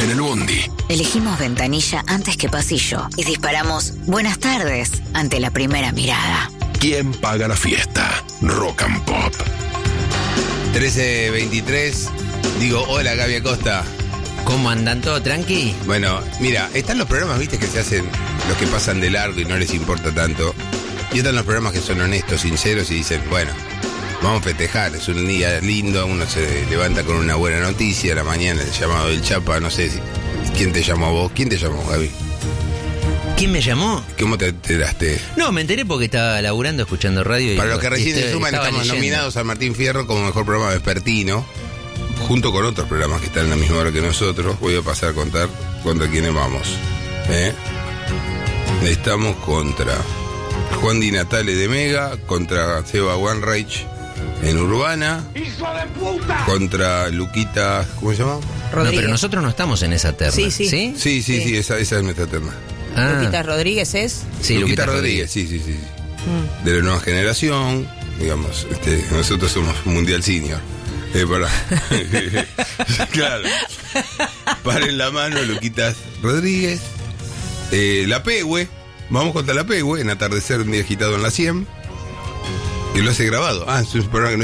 en el bondi. Elegimos ventanilla antes que pasillo y disparamos buenas tardes ante la primera mirada. ¿Quién paga la fiesta? Rock and Pop. 13:23. Digo, hola Gaby Acosta. ¿Cómo andan? ¿Todo tranqui? Bueno, mira, están los programas, viste, que se hacen los que pasan de largo y no les importa tanto. Y están los programas que son honestos, sinceros y dicen, bueno, vamos a festejar, es un día lindo, uno se levanta con una buena noticia, a la mañana el llamado del Chapa, no sé quién te llamó a vos. ¿Quién te llamó, Gaby? ¿Quién me llamó? ¿Cómo te enteraste? No, me enteré porque estaba laburando, escuchando radio. Para los que recién se suman, estamos nominados a Martín Fierro como mejor programa vespertino, junto con otros programas que están en la misma hora que nosotros. Voy a pasar a contar contra quiénes vamos. Estamos contra Juan Di Natale de Mega, contra Seba Wanreich en Urbana, ¡hijo de puta! Contra Luquita, ¿cómo se llama? Rodríguez. No, pero nosotros no estamos en esa terna. Sí. Sí, esa es nuestra terna. Luquita Rodríguez es. Sí, Luquita Rodríguez, sí. De la nueva generación, digamos, nosotros somos Mundial Senior. Claro. Paren la mano, Luquitas Rodríguez. La Pehue, vamos contra la Pehue en Atardecer, un día agitado en la 100. Que lo hace grabado. Es un programa que no